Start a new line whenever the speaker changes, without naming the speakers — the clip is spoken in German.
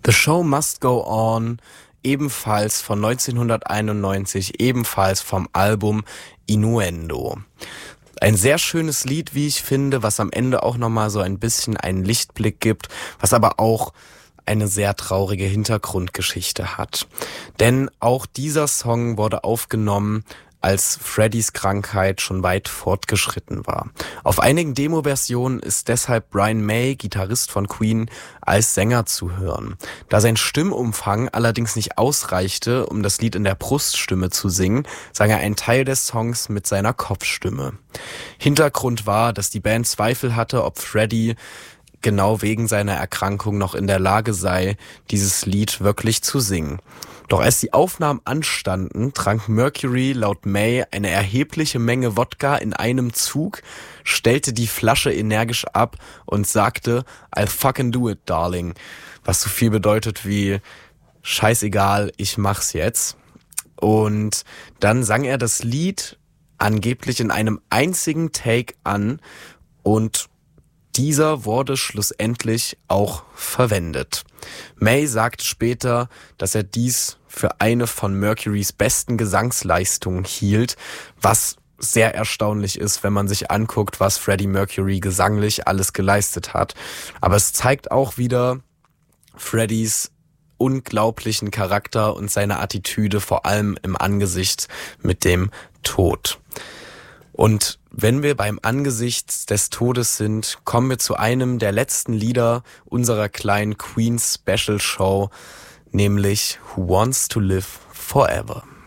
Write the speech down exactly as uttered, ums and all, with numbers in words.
The Show Must Go On, ebenfalls von neunzehnhunderteinundneunzig, ebenfalls vom Album Innuendo. Ein sehr schönes Lied, wie ich finde, was am Ende auch nochmal so ein bisschen einen Lichtblick gibt, was aber auch eine sehr traurige Hintergrundgeschichte hat. Denn auch dieser Song wurde aufgenommen, als Freddys Krankheit schon weit fortgeschritten war. Auf einigen Demo-Versionen ist deshalb Brian May, Gitarrist von Queen, als Sänger zu hören. Da sein Stimmumfang allerdings nicht ausreichte, um das Lied in der Bruststimme zu singen, sang er einen Teil des Songs mit seiner Kopfstimme. Hintergrund war, dass die Band Zweifel hatte, ob Freddie genau wegen seiner Erkrankung noch in der Lage sei, dieses Lied wirklich zu singen. Doch als die Aufnahmen anstanden, trank Mercury laut May eine erhebliche Menge Wodka in einem Zug, stellte die Flasche energisch ab und sagte, I'll fucking do it, darling. Was so viel bedeutet wie, scheißegal, ich mach's jetzt. Und dann sang er das Lied angeblich in einem einzigen Take an und dieser wurde schlussendlich auch verwendet. May sagt später, dass er dies für eine von Mercurys besten Gesangsleistungen hielt, was sehr erstaunlich ist, wenn man sich anguckt, was Freddie Mercury gesanglich alles geleistet hat. Aber es zeigt auch wieder Freddys unglaublichen Charakter und seine Attitüde, vor allem im Angesicht mit dem Tod. Und wenn wir beim Angesicht des Todes sind, kommen wir zu einem der letzten Lieder unserer kleinen Queen Special Show, nämlich Who Wants to Live Forever.